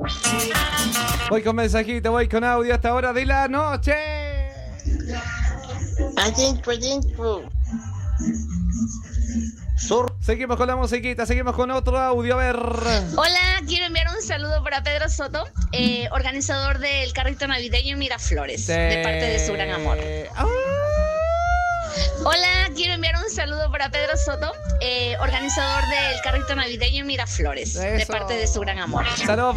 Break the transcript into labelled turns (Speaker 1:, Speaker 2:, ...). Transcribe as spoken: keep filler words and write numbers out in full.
Speaker 1: Voy con mensajito, voy con audio hasta hora de la noche.
Speaker 2: Adentro, adentro. Sur.
Speaker 1: Seguimos con la musiquita, seguimos con otro audio, a ver.
Speaker 3: Hola, quiero enviar un saludo para Pedro Soto, eh, organizador del carrito navideño en Miraflores,
Speaker 1: Sí.
Speaker 3: de parte de su gran amor.
Speaker 1: Ah.
Speaker 3: Hola, quiero enviar un saludo para Pedro Soto, eh, organizador del carrito navideño en Miraflores, de
Speaker 1: Eso.
Speaker 3: parte de su gran amor.
Speaker 1: Saludos.